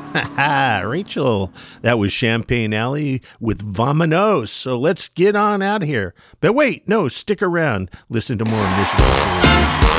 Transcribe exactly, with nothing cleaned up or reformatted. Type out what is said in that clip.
Rachel, that was Champagne Alley with Vamonos. So let's get on out of here. But wait, no, stick around. Listen to more Michigan.